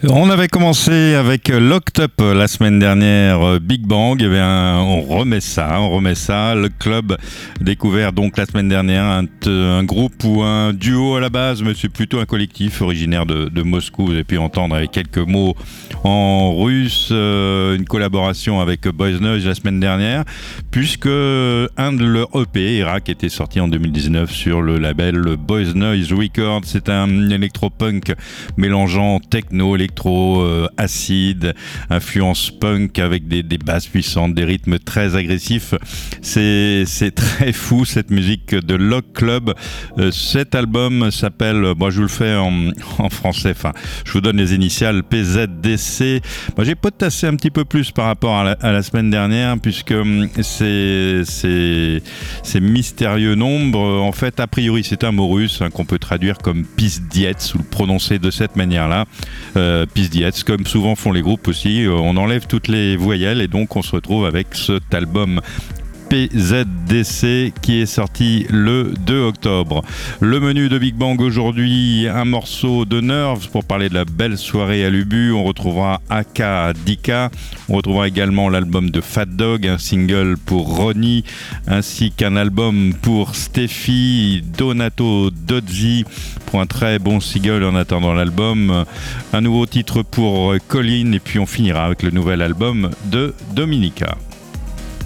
On avait commencé avec Locked Up la semaine dernière, Big Bang. Eh bien, on remet ça. Le club découvert donc la semaine dernière un groupe ou un duo à la base, mais c'est plutôt un collectif originaire de Moscou. Vous avez pu entendre avec quelques mots en russe, une collaboration avec Boys Noise la semaine dernière, puisque un de leurs EP, Irak, était sorti en 2019 sur le label Boys Noise Records. C'est un électropunk mélangeant techno, électro, acide, influence punk avec des basses puissantes, des rythmes très agressifs. C'est très fou cette musique de Lock Club. Cet album s'appelle, je vous le fais en français, enfin je vous donne les initiales, PZDC. J'ai potassé un petit peu plus par rapport à la semaine dernière, puisque ces mystérieux nombres, en fait a priori c'est un mot russe qu'on peut traduire comme pizdiets ou le prononcer de cette manière-là. Pizdiets, comme souvent font les groupes aussi, on enlève toutes les voyelles et donc on se retrouve avec cet album PZDC qui est sorti le 2 octobre. Le menu de Big Bang aujourd'hui, un morceau de Nerves pour parler de la belle soirée à l'Ubu. On retrouvera Aka Dika. On retrouvera également l'album de Fat Dog, un single pour Ronnie, ainsi qu'un album pour Steffi, Donato Dozzi pour un très bon single en attendant l'album. Un nouveau titre pour Colin et puis on finira avec le nouvel album de Dominica.